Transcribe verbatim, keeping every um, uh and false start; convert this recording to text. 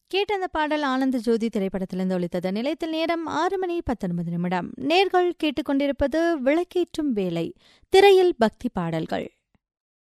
கேட்ட அந்த பாடல் ஆனந்த ஜோதி திரைப்படத்திலிருந்து ஒலித்தது. நிலையத்தில் நேரம் ஆறு மணி பத்தொன்பது நிமிடம். நேர்கள் கேட்டுக்கொண்டிருப்பது விளக்கேற்றும் வேலை, திரையில் பக்தி பாடல்கள்.